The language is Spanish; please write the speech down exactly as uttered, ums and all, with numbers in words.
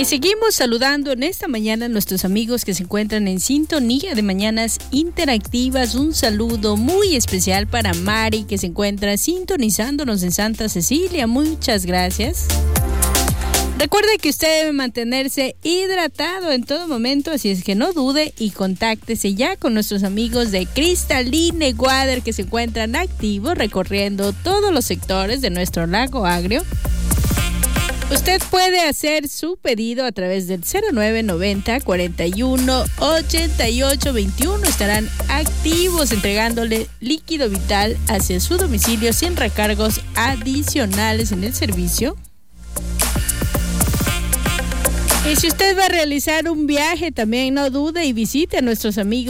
Y seguimos saludando en esta mañana a nuestros amigos que se encuentran en sintonía de Mañanas Interactivas. Un saludo muy especial para Mari, que se encuentra sintonizándonos en Santa Cecilia. Muchas gracias. Recuerde que usted debe mantenerse hidratado en todo momento, así es que no dude y contáctese ya con nuestros amigos de Cristaline Water, que se encuentran activos recorriendo todos los sectores de nuestro lago agrio. Usted puede hacer su pedido a través del cero nueve noventa, cuarenta y uno, ochenta y ocho veintiuno. Estarán activos entregándole líquido vital hacia su domicilio sin recargos adicionales en el servicio. Y si usted va a realizar un viaje, también no dude y visite a nuestros amigos